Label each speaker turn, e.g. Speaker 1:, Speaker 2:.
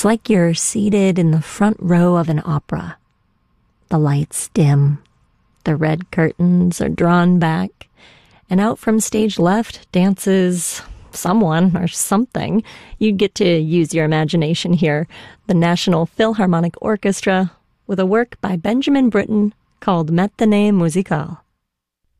Speaker 1: It's like you're seated in the front row of an opera. The lights dim, the red curtains are drawn back, and out from stage left dances someone or something. You'd get to use your imagination here. The National Philharmonic Orchestra with a work by Benjamin Britten called Matinée Musicale.